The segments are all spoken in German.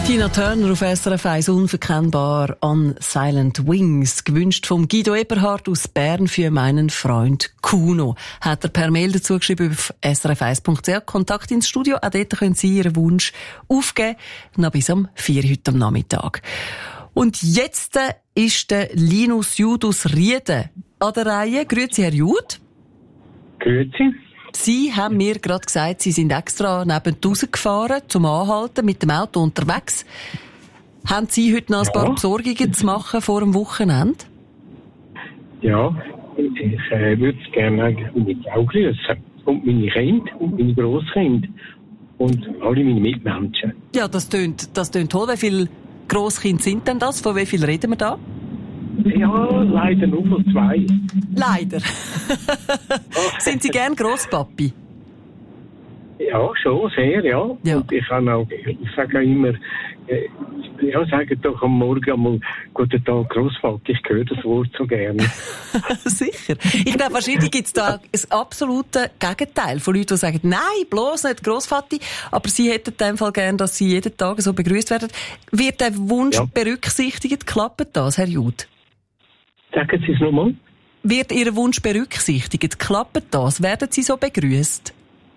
Tina Turner auf SRF 1, unverkennbar an Silent Wings. Gewünscht vom Guido Eberhardt aus Bern für meinen Freund Kuno. Hat er per Mail dazu geschrieben auf srf1.ch. Kontakt ins Studio. Auch dort können Sie Ihren Wunsch aufgeben. Noch bis am 4 heute am Nachmittag. Und jetzt ist der Linus Jud aus Rieden an der Reihe. Grüezi, Herr Jud. Grüezi. Sie haben mir gerade gesagt, Sie sind extra neben rausgefahren zum Anhalten, mit dem Auto unterwegs. Haben Sie heute noch ein paar Besorgungen zu machen vor dem Wochenende? Ja, ich würde gerne eigentlich meine Frau grüßen. Und meine Kinder und meine Grosskinder. Und alle meine Mitmenschen. Ja, das tönt toll. Wie viele Grosskinder sind denn das? Von wie viel reden wir da? Ja, leider nur von 2. Leider. Sind Sie gern Grosspapi? Ja, schon sehr, ja. Ja. Und ich sage auch immer, sage doch am Morgen einmal, guten Tag, Grossvater, ich höre das Wort so gerne. Sicher. Ich glaube, wahrscheinlich gibt es da ein absolutes Gegenteil von Leuten, die sagen, nein, bloß nicht Grossvater, aber Sie hätten in dem Fall gern, dass Sie jeden Tag so begrüßt werden. Wird der Wunsch berücksichtigt? Klappt das, Herr Jud? Sagen Sie es nochmal. Wird Ihr Wunsch berücksichtigt? Klappt das? Werden Sie so begrüßt?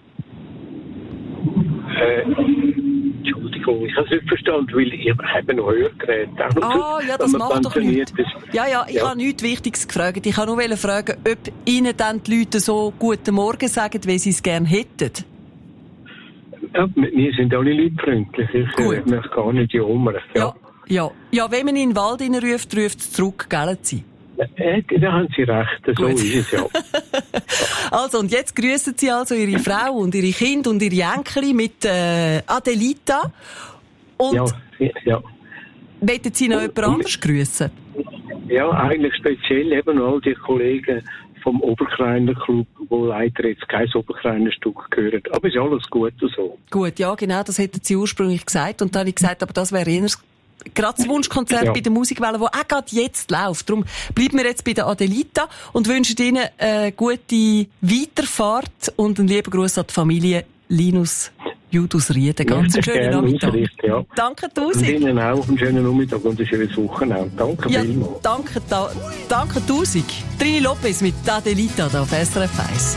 Entschuldigung, ich habe es nicht verstanden, weil ich habe noch Hörgerät. Ja, das macht doch nichts. Ja, ich habe nichts Wichtiges gefragt. Ich wollte nur fragen, ob Ihnen dann die Leute so «Guten Morgen» sagen, wie Sie es gerne hätten. Ja, wir sind alle Leute freundlich. Ich möchte gar nicht jammern. Ja, wenn man in den Wald ruft, ruft es zurück, gell Sie? Da haben Sie recht, so ist es ja. Also, und jetzt grüßen Sie also Ihre Frau und Ihre Kinder und Ihre Enkel mit Adelita. Und ja. Möchten Sie noch jemand anderes grüßen? Ja, eigentlich speziell eben all die Kollegen vom Oberkleiner Club, wo leider jetzt kein Oberkleiner Stück gehört. Aber ist alles gut und so. Gut, ja, genau, das hätten Sie ursprünglich gesagt. Und dann habe ich gesagt, aber das wäre eher gerade das Wunschkonzert bei der Musikwelle, das auch gerade jetzt läuft. Darum bleiben wir jetzt bei der Adelita und wünschen Ihnen eine gute Weiterfahrt und einen lieben Gruß an die Familie Linus Jud aus Rieden. Ganz einen schönen Nachmittag. Ja. Danke tausend. Und Ihnen auch einen schönen Nachmittag und ein schönes Wochenende. Danke vielmals. Danke tausend. Trini Lopez mit Adelita da auf SRF 1.